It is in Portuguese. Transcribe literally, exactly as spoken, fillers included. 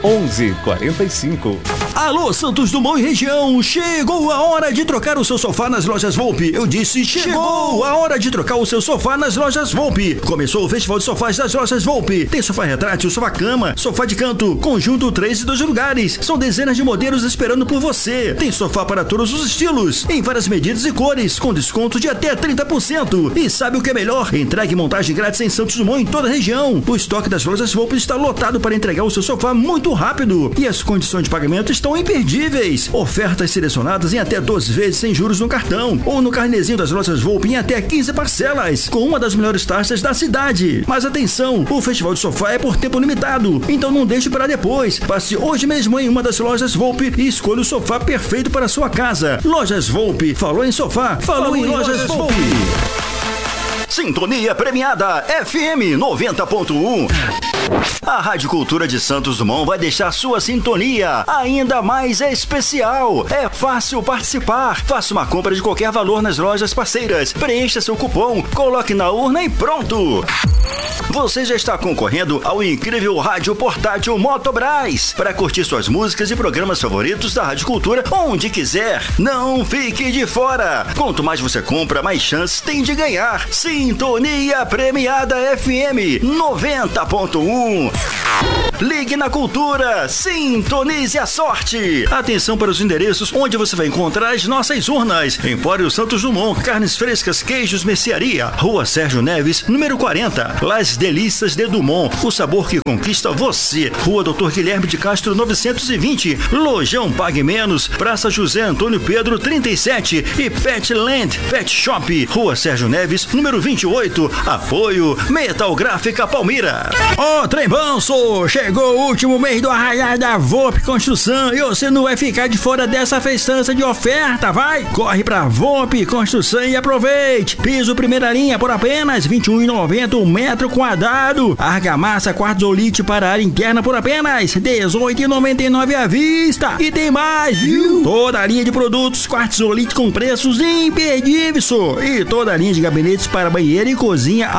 onze quarenta e cinco. Alô, Santos Dumont e região, chegou a hora de trocar o seu sofá nas lojas Volpe. Eu disse, chegou a hora de trocar o seu sofá nas lojas Volpe. Começou o Festival de Sofás das lojas Volpe. Tem sofá retrátil, sofá cama, sofá de canto, conjunto três e dois lugares. São dezenas de modelos esperando por você. Tem sofá para todos os estilos, em várias medidas e cores, com desconto de até trinta por cento. E sabe o que é melhor? Entregue e montagem grátis em Santos Dumont em toda a região. O estoque das lojas Volpe está lotado para entregar o seu sofá muito rápido. E as condições de pagamento estão imperdíveis. Ofertas selecionadas em até doze vezes sem juros no cartão ou no carnezinho das lojas Volpe em até quinze parcelas, com uma das melhores taxas da cidade. Mas atenção, o Festival de Sofá é por tempo limitado, então não deixe para depois. Passe hoje mesmo em uma das lojas Volpe e escolha o sofá perfeito para a sua casa. Lojas Volpe, falou em sofá, falou, falou em, em Lojas, lojas Volpe. Sintonia premiada F M noventa ponto um. A Rádio Cultura de Santos Dumont vai deixar sua sintonia ainda mais especial. É fácil participar. Faça uma compra de qualquer valor nas lojas parceiras. Preencha seu cupom, coloque na urna e pronto. Você já está concorrendo ao incrível rádio portátil Motobras para curtir suas músicas e programas favoritos da Rádio Cultura onde quiser. Não fique de fora. Quanto mais você compra, mais chances tem de ganhar. Sintonia premiada F M noventa ponto um. Ligue na Cultura, sintonize a sorte. Atenção para os endereços onde você vai encontrar as nossas urnas. Empório Santos Dumont, carnes frescas, queijos, mercearia. Rua Sérgio Neves, número quarenta. Las Delícias de Dumont, o sabor que conquista você. Rua doutor Guilherme de Castro, novecentos e vinte. Lojão Pague Menos, Praça José Antônio Pedro, trinta e sete. E Petland Pet Shop, Rua Sérgio Neves, número vinte e oito. Apoio Metal Gráfica Palmira. Ô, trem banso, chegou o último mês do arraial da Volpe Construção e você não vai ficar de fora dessa festança de oferta, vai? Corre pra Volpe Construção e aproveite. Piso primeira linha por apenas vinte e um reais e noventa centavos um metro quadrado. Argamassa quartzolite para área interna por apenas dezoito reais e noventa e nove centavos à vista. E tem mais, viu? Toda a linha de produtos quartzolite com preços imperdíveis. E toda a linha de gabinetes para banheiro e cozinha